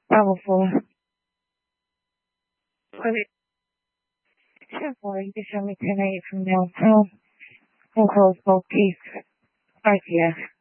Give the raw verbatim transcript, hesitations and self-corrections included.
powerful. But it simply to show me tonight from now. Oh, we'll close both keys. Right here.